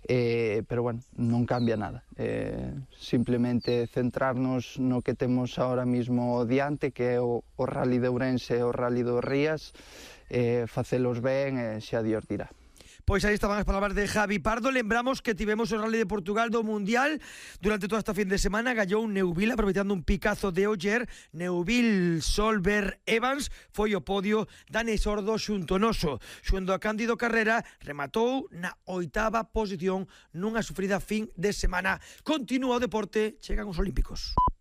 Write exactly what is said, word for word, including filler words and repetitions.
eh, pero bueno, non cambia nada. Eh, simplemente centrarnos no que temos ahora mismo diante, que é o, o Rally de Ourense e o Rally do Rías, eh, facelos ben e xa Dios dirá. Pois aí estaban as palabras de Javi Pardo. Lembramos que tivemos o Rally de Portugal do Mundial durante toda esta fin de semana. Gallou Neuville aproveitando un picazo de Oller. Neuville, Solberg, Evans foi o podio. Dani Sordo xunto noso, xunto a Cándido Carrera, rematou na oitava posición nunha sufrida fin de semana. Continúa o deporte, chegan os Olímpicos.